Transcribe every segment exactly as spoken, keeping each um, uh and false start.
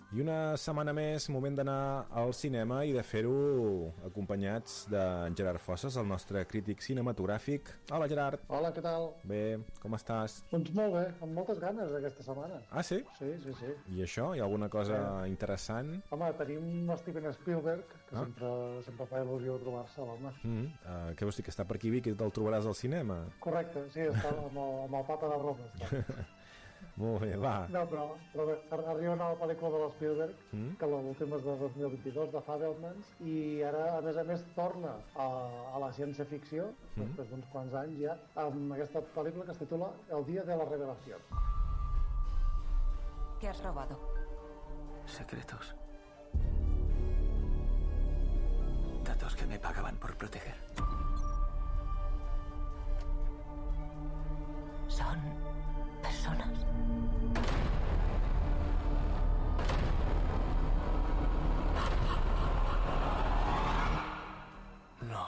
I una setmana més, moment d'anar al cinema i de fer-ho acompanyats d'en Gerard Fossas, el nostre crític cinematogràfic. Hola, Gerard. Hola, què tal? Bé, com estàs? Doncs molt bé, amb moltes ganes aquesta setmana. Ah, sí? Sí, sí, sí. I això? Hi ha alguna cosa eh. interessant? Home, tenim Steven Spielberg, que ah. sempre, sempre fa il·lusió trobar-se, l'home. Mm -hmm. uh, què vols dir, que està per aquí Vic i te'l trobaràs al cinema? Correcte, sí, està amb el, amb el papa de Roma. Molt bé, va. No, però, però bé, arriba una nova pel·lícula de l'Spielberg, mm? que l'última és de dos mil vint-i-dos, de Fabelmans, i ara, a més a més, torna a, a la ciència-ficció, mm? després d'uns quants anys ja, amb aquesta pel·lícula que es titula El día de la revelación. ¿Qué has robado? Secretos. Datos que me pagaban por proteger. Son personas. No.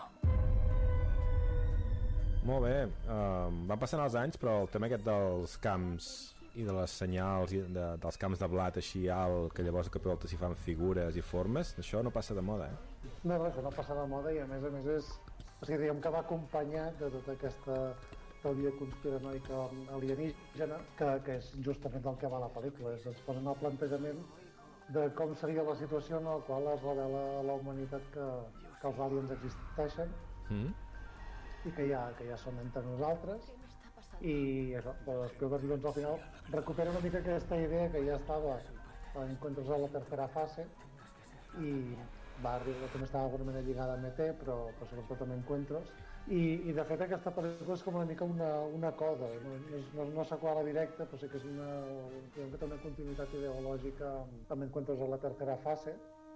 Molt bé, uh, van passant els anys, però el tema aquest dels camps i de les senyals i de, dels camps de blat així alt, que llavors que pilota s'hi fan figures i formes, això no passa de moda, eh? No, no, això no passa de moda i a més a més és... O sigui, diguem que va acompanyat de tota aquesta teoria conspiranoica alienígena, que, que és justament del que va la pel·lícula. És, ens posen el plantejament de com seria la situació en la qual es revela a la humanitat que, que els aliens existeixen mm. i que ja, que ja són entre nosaltres. I això, Spielberg, doncs, al final recupera una mica aquesta idea que ja estava en Encuentros a la tercera fase i va arribar, també estava d'alguna manera lligada amb E T, però, però sobretot amb Encuentros, i, i de fet aquesta pel·lícula és com una mica una, una coda, no, no, no seqüela directa, però sí que és una, que té una continuïtat ideològica amb, amb Encuentros a la tercera fase,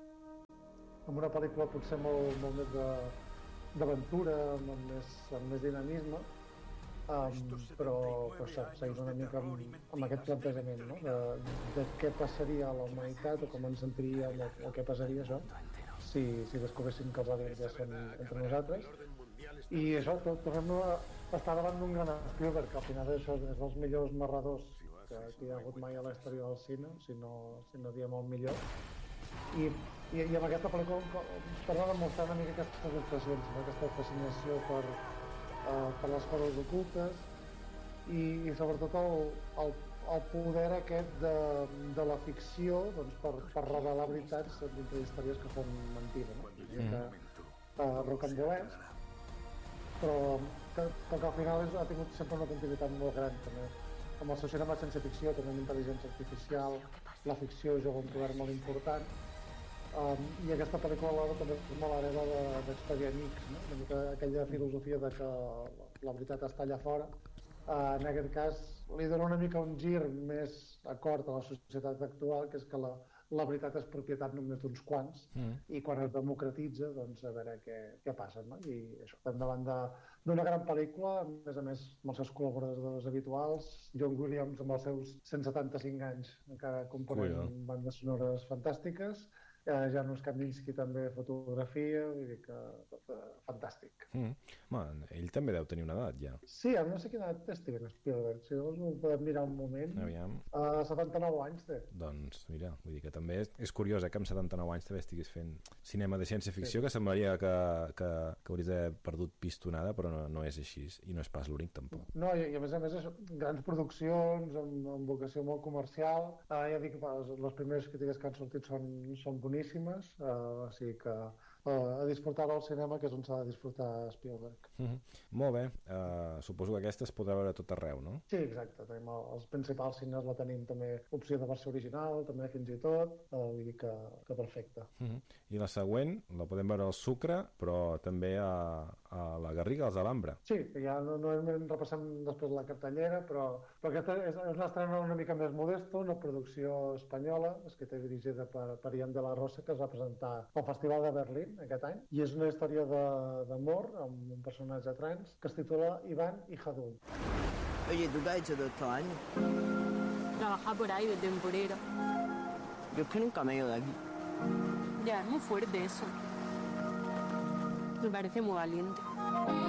amb una pel·lícula potser molt, molt més d'aventura, amb, amb, més, amb més dinamisme, Um, però, però seguint una mica amb, amb aquest plantejament, no? de, de què passaria a la humanitat o com ens sentiríem o, o què passaria això si, si descobressin que els aliens ja són entre nosaltres. I això, tornem a estar davant d'un gran Spielberg, que al final això és dels millors narradors que, que hi ha hagut mai a la història del cine, si no, si no diem el millor. I, i, i amb aquesta pel·lícula torna a demostrar una mica aquestes expressions, no? Aquesta fascinació per Uh, per les coses ocultes i, i sobretot el, el, el poder aquest de, de la ficció, doncs, per, per revelar veritats dintre d'històries que són mentida, no? Mm. que, uh, rocambolesc, però que, que al final és, ha tingut sempre una continuïtat molt gran també. Amb el seu cinema de ciència-ficció, també amb intel·ligència artificial, la ficció juga un poder molt important. Um, i aquesta pel·lícula també és molt hereva d'Expedient X, no? Una mica aquella filosofia de que la veritat està allà fora. Uh, en aquest cas li dona una mica un gir més acord a la societat actual, que és que la, la veritat és propietat només d'uns quants mm. i quan es democratitza, doncs a veure què, què passa, no? I això, estem davant d'una gran pel·lícula, a més a més amb els seus col·laboradors habituals, John Williams amb els seus cent setanta-cinc anys encara component bandes sonores fantàstiques, Uh, Janusz Kaminski també fotografia, vull dir que tot, uh, fantàstic. Mm. Home, ell també deu tenir una edat ja. Sí, no sé quina edat té Steven Spielberg, si llavors ho podem mirar un moment. Aviam. Uh, setanta-nou anys té. Doncs mira, vull dir que també és, és curiós eh, que amb setanta-nou anys també estiguis fent cinema de ciència-ficció, sí. Que semblaria que, que, que hauries d'haver perdut pistonada, però no, no és així, i no és pas l'únic tampoc. No, i, i a més a més és grans produccions amb, amb vocació molt comercial. Uh, ja dic, les, les primeres crítiques que han sortit són, són boniques, Uh, o sigui que uh, a disfrutar al cinema, que és on s'ha de disfrutar Spielberg. Mm-hmm. Molt bé, uh, suposo que aquesta es podrà veure a tot arreu, no? Sí, exacte, tenim el, els principals cines, la tenim també opció de versió original, també fins i tot, uh, vull dir que, que perfecte. Mm-hmm. I la següent la podem veure al Sucre, però també a, a la Garriga, als Alhambra. Sí, ja no, no repassem després la cartellera, però, però aquesta és, és una estrena una mica més modesta, una producció espanyola, escrita i dirigida per, per Ian de la Rosa, que es va presentar al Festival de Berlín aquest any, i és una història d'amor amb un personatge trans que es titula Iván y Jadul. Oye, ¿tú qué has hecho todo estos años? Trabajar por ahí de temporero. Yo es que nunca me he ido de aquí. Ya, es muy fuerte eso. Me parece muy valiente.